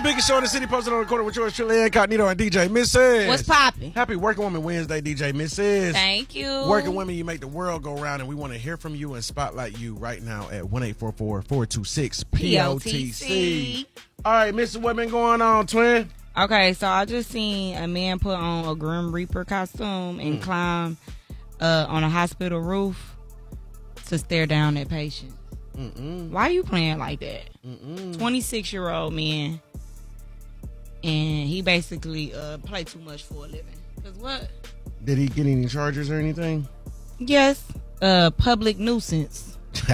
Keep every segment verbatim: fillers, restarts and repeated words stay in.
biggest show in the city, posted on the corner with yours truly, Incognito and D J Missus What's poppin'? Happy Working Woman Wednesday, D J Missus Thank you. Working women, you make the world go round, and we want to hear from you and spotlight you right now at one eight four four, four two six, P O T C. All right, Missus What been going on, twin? Okay, so I just seen a man put on a Grim Reaper costume and mm. climb uh, on a hospital roof to stare down at patients. Mm-mm. Why are you playing like that? twenty-six-year-old man, and he basically uh, play too much for a living. Cause what? Did he get any charges or anything? Yes, uh, public nuisance.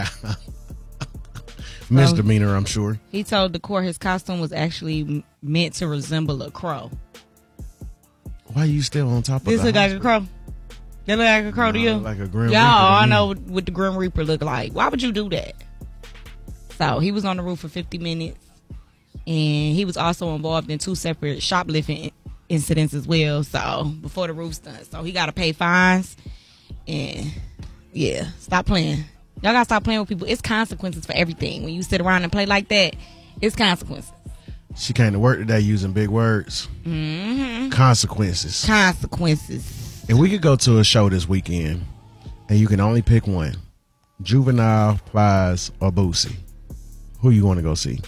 Misdemeanor, so, I'm sure. He told the court his costume was actually meant to resemble a crow. Why are you still on top of this? This look hospital? like a crow. That look like a crow no, to you? Like a Grim Y'all, Reaper. Y'all, I know what the Grim Reaper look like. Why would you do that? So he was on the roof for fifty minutes, and he was also involved in two separate shoplifting incidents as well. So before the roof's done, so he got to pay fines. And yeah, stop playing. Y'all gotta stop playing with people. It's consequences for everything. When you sit around and play like that, it's consequences. She came to work today using big words. Mm-hmm. Consequences. Consequences. If we could go to a show this weekend, and you can only pick one, Juvenile, Plies, or Boosie, who you want to go see?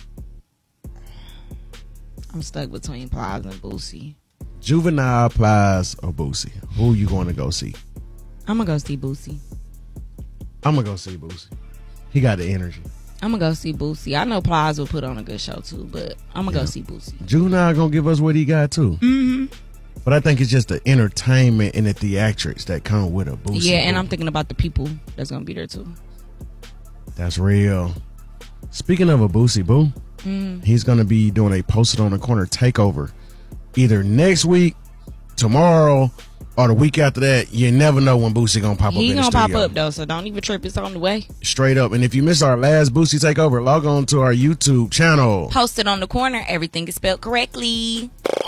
I'm stuck between Plies and Boosie. Juvenile, Plies, or Boosie, who you going to go see? I'm gonna go see Boosie. I'm gonna go see Boosie. He got the energy. I'm gonna go see Boosie. I know Plies will put on a good show too, but I'm gonna yeah. go see Boosie. Juvenile gonna give us what he got too. Mm-hmm. But I think it's just the entertainment and the theatrics that come with a Boosie. Yeah, and I'm thinking about the people that's gonna be there too. That's real. Speaking of a Boosie Boo, mm. he's gonna be doing a Posted on the Corner takeover either next week, tomorrow, or the week after that. You never know when Boosie gonna pop he up in the studio. He gonna pop up though, so don't even trip. It's on the way. Straight up. And if you missed our last Boosie takeover, log on to our YouTube channel. Posted on the Corner. Everything is spelled correctly.